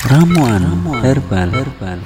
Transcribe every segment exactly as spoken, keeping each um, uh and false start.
Ramuan herbal. herbal.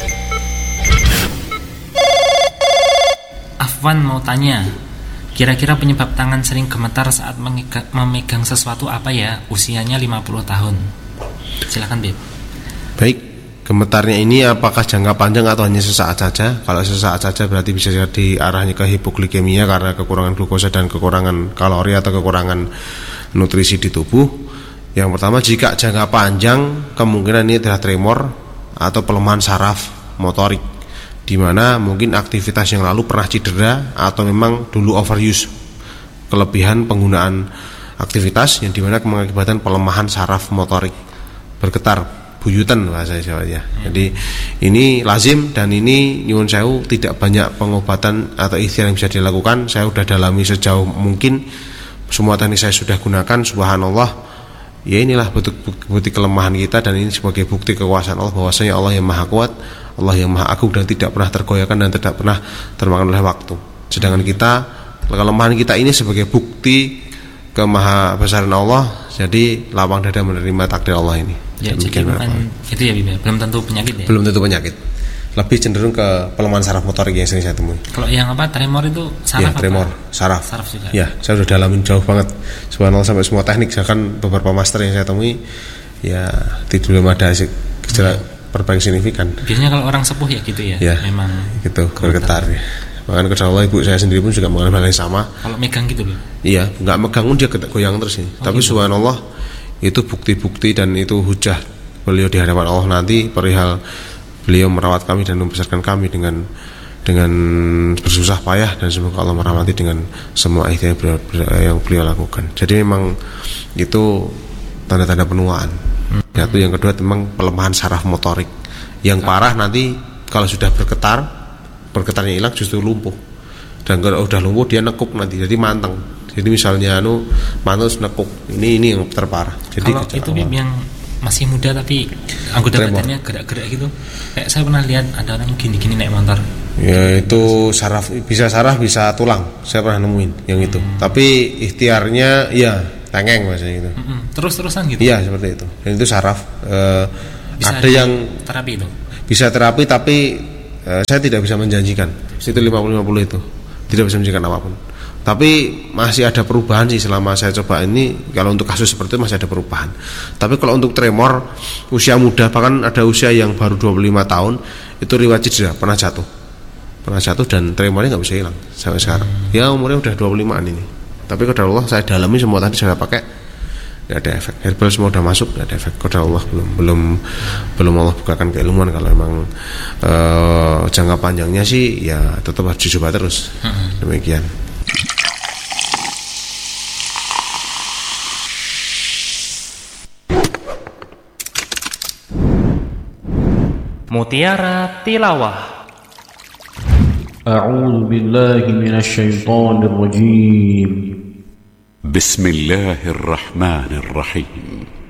Afwan mau tanya, kira-kira penyebab tangan sering gemetar saat mengega- memegang sesuatu apa ya? Usianya lima puluh tahun. Silakan, Beb. Baik, gemetarnya ini apakah jangka panjang atau hanya sesaat saja? Kalau sesaat saja berarti bisa jadi arahnya ke hipoglikemia karena kekurangan glukosa dan kekurangan kalori atau kekurangan nutrisi di tubuh. Yang pertama, jika jangka panjang kemungkinan ini adalah tremor atau pelemahan saraf motorik, di mana mungkin aktivitas yang lalu pernah cedera atau memang dulu overuse, kelebihan penggunaan aktivitas yang dimana mengakibatkan pelemahan saraf motorik, bergetar, buyutan bahasa Jawanya. Jadi ini lazim dan ini nyuwun sewu tidak banyak pengobatan atau ikhtiar yang bisa dilakukan. Saya sudah dalami sejauh mungkin, semua teknik saya sudah gunakan, subhanallah. Ya inilah bukti, bukti kelemahan kita dan ini sebagai bukti kekuasaan Allah bahwasanya Allah yang maha kuat, Allah yang maha agung dan tidak pernah tergoyahkan dan tidak pernah termakan oleh waktu. Sedangkan kita, kelemahan kita ini sebagai bukti kemaha besaran Allah, jadi lapang dada menerima takdir Allah ini. Ya, jadi bukan itu ya, Bibi. Belum tentu penyakit ya. Belum tentu penyakit. Lebih cenderung ke pelemahan saraf motorik yang sering saya temui. Kalau yang apa, tremor itu saraf? Ya, tremor, apa? saraf. Saraf juga. Ya, saya sudah dalamin jauh banget. Subhanallah sampai semua teknik, bahkan beberapa master yang saya temui, ya tidak belum ada gejala hmm. perbaikan signifikan. Biasanya kalau orang sepuh ya gitu ya. Ya, memang gitu, bergetar ya. Bahkan Allah ibu saya sendiri pun juga mengalami hal yang sama. Kalau megang gitu loh. Iya, nggak megang pun dia goyang terus nih. Oh, tapi gitu. Subhanallah itu bukti-bukti dan itu hujah beliau di hadapan Allah nanti perihal beliau merawat kami dan membesarkan kami dengan dengan bersusah payah, dan semoga Allah merahmati dengan semua ikhtiar yang beliau, yang beliau lakukan. Jadi memang itu tanda-tanda penuaan. Hmm. Satu, yang kedua memang pelemahan saraf motorik. Yang parah nanti kalau sudah bergetar, bergetarnya hilang justru lumpuh. Dan kalau udah lumpuh dia nekuk nanti, jadi manteng. Jadi misalnya anu mantul nekuk. Ini ini yang terparah. Jadi kalau itu Bim, yang masih muda tapi anggota tremor, badannya gerak-gerak gitu, kayak saya pernah lihat ada orang gini-gini naik motor. Ya itu saraf, bisa saraf bisa tulang, saya pernah nemuin yang itu. Hmm. Tapi ikhtiarnya ya tengeng bahasanya gitu. Hmm. Terus-terusan gitu. Iya seperti itu. Dan itu saraf. E, bisa ada yang terapi itu. Bisa terapi tapi e, saya tidak bisa menjanjikan. Itu lima puluh lima puluh itu tidak bisa menjanjikan apapun. Tapi masih ada perubahan sih selama saya coba ini. Kalau untuk kasus seperti itu masih ada perubahan. Tapi kalau untuk tremor usia muda, bahkan ada usia yang baru dua puluh lima tahun, itu riwayat cedera, pernah jatuh Pernah jatuh dan tremornya gak bisa hilang sampai sekarang. Ya umurnya udah dua puluh limaan ini. Tapi kepada Allah saya dalami semua tadi saya pakai, gak ada efek. Herbal semua udah masuk, gak ada efek. Kepada Allah belum Belum belum Allah bukakan keilmuan. Kalau memang uh, jangka panjangnya sih ya tetap harus dicoba terus. Demikian. Mutiara Tilawah. A'udzu billahi minasy syaithanir rajim. Bismillahirrahmanirrahim.